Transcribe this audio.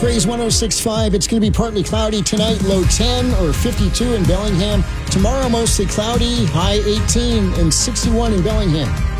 Rays 106.5. It's going to be partly cloudy tonight, low 10 or 52 in Bellingham. Tomorrow, mostly cloudy, high 18 and 61 in Bellingham.